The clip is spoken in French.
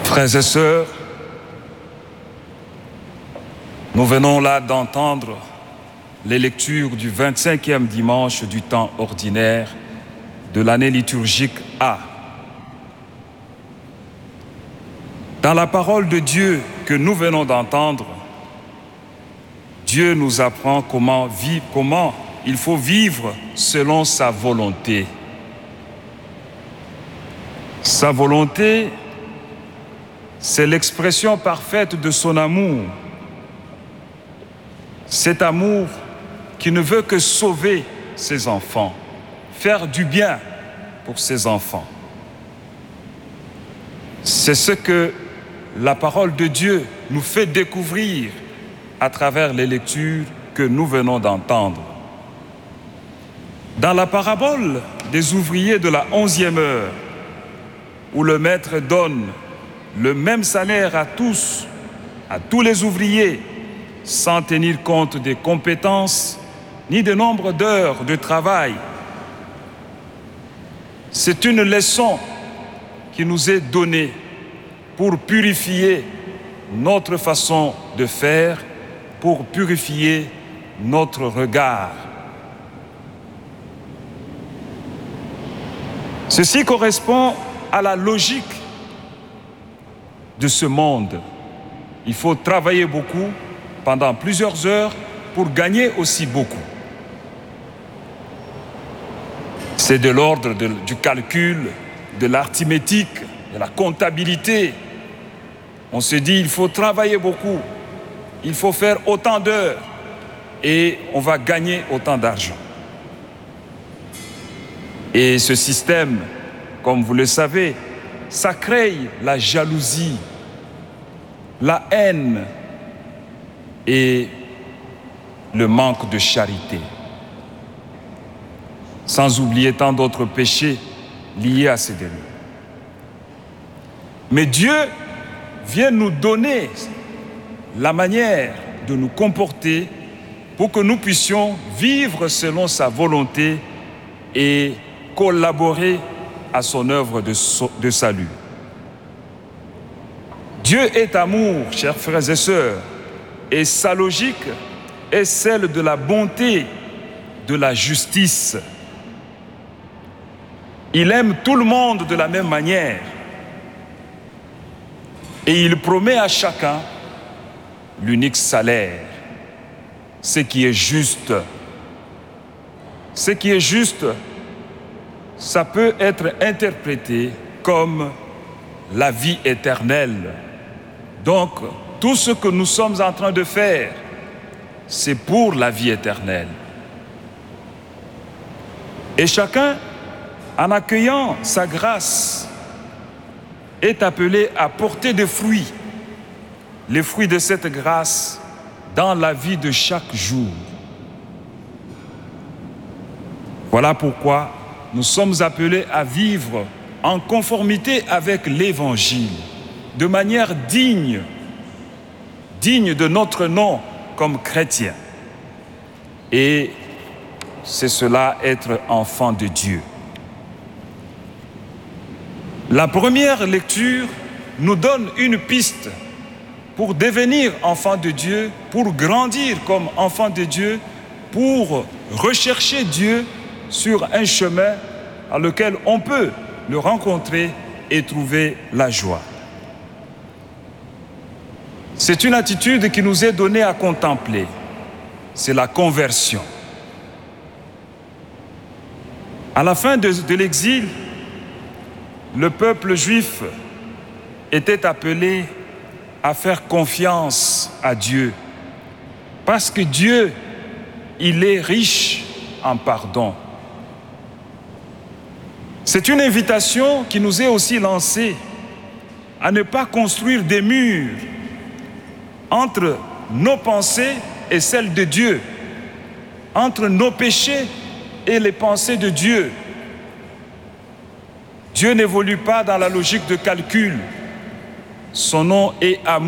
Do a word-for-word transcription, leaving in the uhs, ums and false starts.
Frères et sœurs, nous venons là d'entendre les lectures du vingt-cinquième dimanche du temps ordinaire de l'année liturgique A. Dans la parole de Dieu que nous venons d'entendre, Dieu nous apprend comment vivre, comment il faut vivre selon sa volonté. Sa volonté, c'est l'expression parfaite de son amour. Cet amour qui ne veut que sauver ses enfants, faire du bien pour ses enfants. C'est ce que la parole de Dieu nous fait découvrir à travers les lectures que nous venons d'entendre. Dans la parabole des ouvriers de la onzième heure, où le maître donne le même salaire à tous, à tous les ouvriers, sans tenir compte des compétences ni du nombre d'heures de travail. C'est une leçon qui nous est donnée pour purifier notre façon de faire, pour purifier notre regard. Ceci correspond à la logique de ce monde. Il faut travailler beaucoup pendant plusieurs heures pour gagner aussi beaucoup. C'est de l'ordre de, du calcul, de l'arithmétique, de la comptabilité. On se dit il faut travailler beaucoup, il faut faire autant d'heures et on va gagner autant d'argent. Et ce système, comme vous le savez, ça crée la jalousie, la haine et le manque de charité. Sans oublier tant d'autres péchés liés à ces derniers. Mais Dieu vient nous donner la manière de nous comporter pour que nous puissions vivre selon sa volonté et collaborer à son œuvre de, de salut. Dieu est amour, chers frères et sœurs, et sa logique est celle de la bonté, de la justice. Il aime tout le monde de la même manière et il promet à chacun l'unique salaire, ce qui est juste. Ce qui est juste, ça peut être interprété comme la vie éternelle. Donc, tout ce que nous sommes en train de faire, c'est pour la vie éternelle. Et chacun, en accueillant sa grâce, est appelé à porter des fruits, les fruits de cette grâce dans la vie de chaque jour. Voilà pourquoi nous sommes appelés à vivre en conformité avec l'Évangile, de manière digne, digne de notre nom comme chrétiens. Et c'est cela être enfant de Dieu. La première lecture nous donne une piste pour devenir enfant de Dieu, pour grandir comme enfant de Dieu, pour rechercher Dieu sur un chemin à lequel on peut le rencontrer et trouver la joie. C'est une attitude qui nous est donnée à contempler. C'est la conversion. À la fin de, de l'exil, le peuple juif était appelé à faire confiance à Dieu, parce que Dieu, il est riche en pardon. C'est une invitation qui nous est aussi lancée à ne pas construire des murs entre nos pensées et celles de Dieu, entre nos péchés et les pensées de Dieu. Dieu n'évolue pas dans la logique de calcul. Son nom est amour.